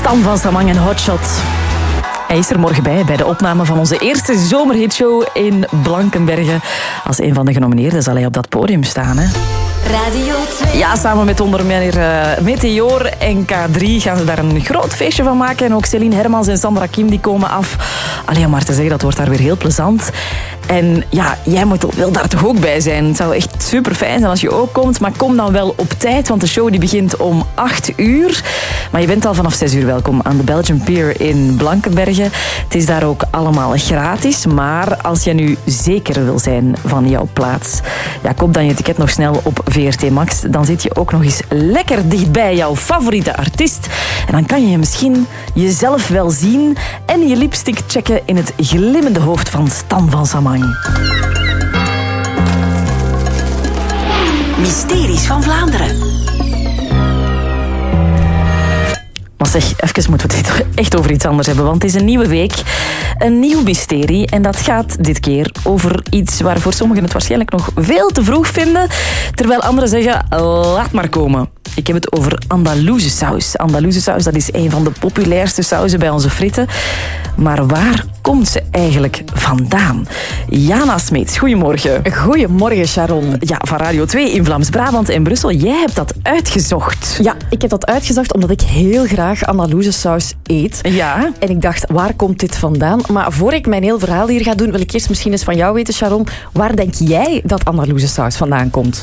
Stan van Samang en Hotshot. Hij is er morgen bij de opname van onze eerste zomerhitshow in Blankenberge. Als een van de genomineerden zal hij op dat podium staan, hè? Radio 2. Ja, samen met onder meer Meteor en K3 gaan ze daar een groot feestje van maken. En ook Céline Hermans en Sandra Kim die komen af. Allee, om maar te zeggen, dat wordt daar weer heel plezant. En ja, jij wil daar toch ook bij zijn. Het zou echt super fijn zijn als je ook komt. Maar kom dan wel op tijd, want de show die begint om 8 uur. Maar je bent al vanaf 6 uur welkom aan de Belgian Pier in Blankenberge. Het is daar ook allemaal gratis. Maar als je nu zeker wil zijn van jouw plaats, ja, koop dan je ticket nog snel op VRT Max. Dan zit je ook nog eens lekker dichtbij jouw favoriete artiest. En dan kan je misschien jezelf wel zien en je lipstick checken in het glimmende hoofd van Stan van Samang. Mysteries van Vlaanderen. Maar zeg, even moeten we het toch echt over iets anders hebben. Want het is een nieuwe week, een nieuw mysterie. En dat gaat dit keer over iets waarvoor sommigen het waarschijnlijk nog veel te vroeg vinden. Terwijl anderen zeggen, laat maar komen. Ik heb het over Andalouse saus. Andalouse saus, dat is een van de populairste sauzen bij onze fritten. Maar waar komt ze eigenlijk vandaan? Jana Smeets, goedemorgen. Goedemorgen, Sharon. Ja, van Radio 2 in Vlaams-Brabant en Brussel. Jij hebt dat uitgezocht. Ja, ik heb dat uitgezocht omdat ik heel graag Andalouse saus eet. Ja. En ik dacht, waar komt dit vandaan? Maar voor ik mijn heel verhaal hier ga doen, wil ik eerst misschien eens van jou weten, Sharon. Waar denk jij dat Andalouse saus vandaan komt?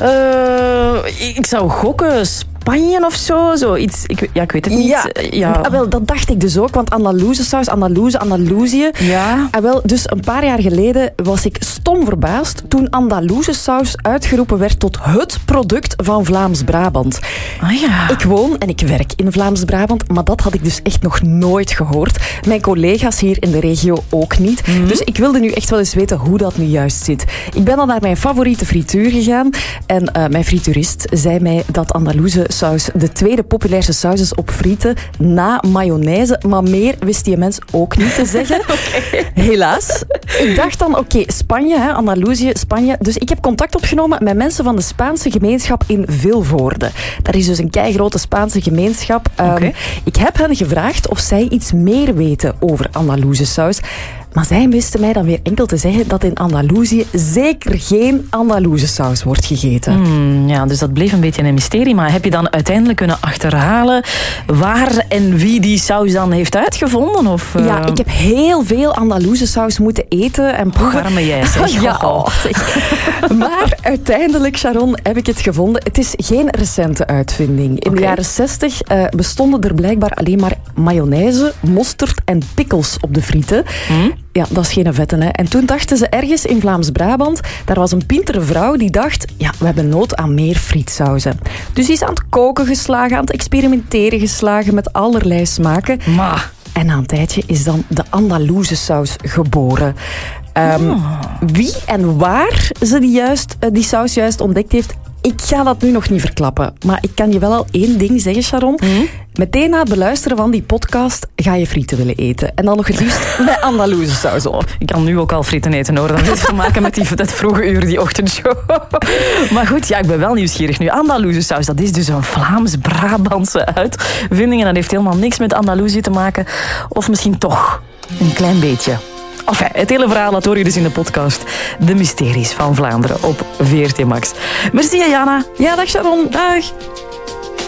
Ik zou gokken, Spanje of zo. Zoiets. Ik weet het niet. Ja. Wel, dat dacht ik dus ook, want Andalouse saus, Andalusië. Ja. Wel, dus een paar jaar geleden was ik stom verbaasd toen Andalouse saus uitgeroepen werd tot het product van Vlaams-Brabant. Ah ja. Ik woon en ik werk in Vlaams-Brabant, maar dat had ik dus echt nog nooit gehoord. Mijn collega's hier in de regio ook niet. Dus ik wilde nu echt wel eens weten hoe dat nu juist zit. Ik ben dan naar mijn favoriete frituur gegaan en mijn frituurist zei mij dat Andalouse saus de tweede populairste saus is op frieten na mayonaise, maar meer wist die mens ook niet te zeggen. Okay. Helaas. Ik dacht dan, oké, Spanje, hè, Andalusië, Spanje. Dus ik heb contact opgenomen met mensen van de Spaanse gemeenschap in Vilvoorde. Dat is dus een keigrote Spaanse gemeenschap. Ik heb hen gevraagd of zij iets meer weten over Andalouse saus. Maar zij wisten mij dan weer enkel te zeggen dat in Andalusië zeker geen Andalouse saus wordt gegeten. Ja, dus dat bleef een beetje een mysterie. Maar heb je dan uiteindelijk kunnen achterhalen waar en wie die saus dan heeft uitgevonden? Of, Ja, ik heb heel veel Andalouse saus moeten eten en proeven. Arme jij, zeg. Ja, maar uiteindelijk, Sharon, heb ik het gevonden. Het is geen recente uitvinding. In de jaren 60 bestonden er blijkbaar alleen maar mayonaise, mosterd en pickles op de frieten. Ja, dat is geen vetten, hè. En toen dachten ze ergens in Vlaams-Brabant, daar was een pintere vrouw die dacht, ja, we hebben nood aan meer frietsauzen. Dus die is aan het koken geslagen, aan het experimenteren geslagen met allerlei smaken. En na een tijdje is dan de Andalouse saus geboren. Wie en waar ze die saus juist ontdekt heeft, ik ga dat nu nog niet verklappen. Maar ik kan je wel al één ding zeggen, Sharon. Meteen na het beluisteren van die podcast ga je frieten willen eten. En dan nog het liefst met Andalouse saus op. Ik kan nu ook al frieten eten, hoor. Dat heeft te maken met dat vroege uur, die ochtendshow. Maar goed, ja, ik ben wel nieuwsgierig nu. Andalouse saus, dat is dus een Vlaams-Brabantse uitvinding. En dat heeft helemaal niks met Andalusië te maken. Of misschien toch een klein beetje. Enfin, het hele verhaal, dat hoor je dus in de podcast. De Mysteries van Vlaanderen op VRT Max. Merci, Jana. Ja, dag Sharon. Dag.